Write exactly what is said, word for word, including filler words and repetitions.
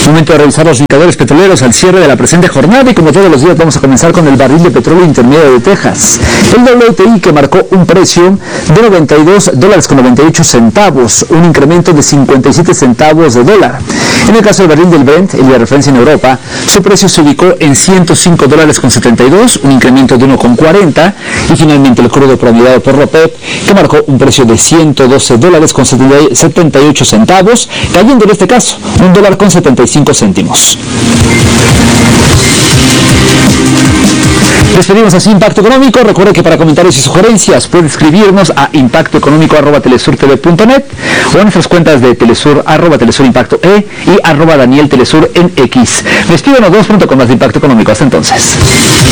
Momento de revisar los indicadores petroleros al cierre de la presente jornada y como todos los días vamos a comenzar con el barril de petróleo intermedio de Texas. El W T I que marcó un precio de noventa y dos dólares con noventa y ocho centavos, un incremento de cincuenta y siete centavos de dólar. En el caso del barril del Brent, el de referencia en Europa, su precio se ubicó en ciento cinco dólares con setenta y dos, un incremento de uno con cuarenta. Y finalmente el crudo promediado por ROPEP, que marcó un precio de ciento doce dólares con setenta y ocho centavos, cayendo en este caso un dólar con setenta y cinco céntimos. Despedimos así Impacto Económico. Recuerde que para comentarios y sugerencias puede escribirnos a impacto económico arroba telesur t v punto net o a nuestras cuentas de Telesur, arroba Telesur Impacto E y arroba Daniel Telesur en X. Despido, nos vemos pronto con más de Impacto Económico. Hasta entonces.